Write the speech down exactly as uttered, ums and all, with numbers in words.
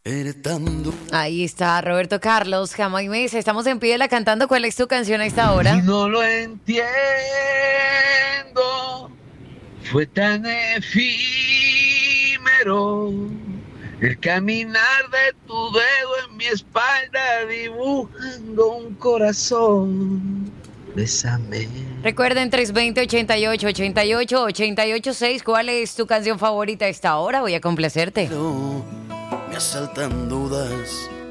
Eres tan dulce. Ahí está Roberto Carlos, Jamás me dice, estamos en Pídela cantando. ¿Cuál es tu canción a esta hora? Y no lo entiendo, fue tan efímero el caminar de tu dedo en mi espalda dibujando un corazón. Bésame. Recuerden tres dos cero, ochenta y ocho, ochenta y ocho, ochenta y ocho seis. ¿Cuál es tu canción favorita a esta hora? Voy a complacerte. Pero me asaltan dudas